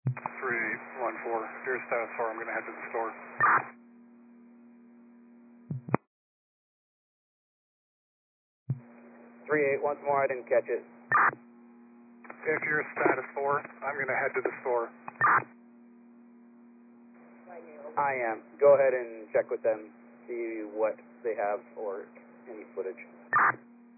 3814. If you're status 4, I'm going to head to the store. 38, once more, I didn't catch it. If you're status 4, I'm going to head to the store. I am. Go ahead and check with them, see what they have or any footage.